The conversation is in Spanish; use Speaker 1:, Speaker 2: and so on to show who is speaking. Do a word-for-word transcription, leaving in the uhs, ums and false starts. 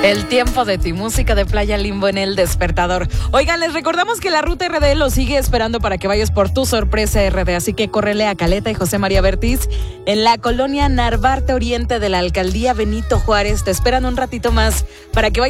Speaker 1: El tiempo de ti, música de Playa Limbo en El Despertador. Oigan, les recordamos que la Ruta R D lo sigue esperando para que vayas por tu sorpresa R D, así que córrele a Caleta y José María Bertiz en la colonia Narvarte Oriente de la Alcaldía Benito Juárez. Te esperan un ratito más para que vayas